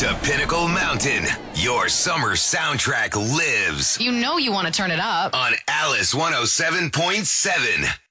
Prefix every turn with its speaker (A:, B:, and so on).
A: the Pinnacle Mountain. Your summer soundtrack lives
B: You know you want to turn it up.
A: on Alice 107.7.